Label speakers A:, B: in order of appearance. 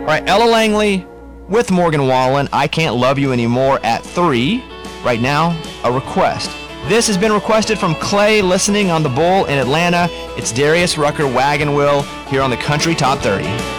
A: right, Ella Langley with Morgan Wallen, I Can't Love You Anymore at 3. Right now, a request. This has been requested from Clay listening on the Bull in Atlanta. It's Darius Rucker Wagon Wheel here on the Country Top 30.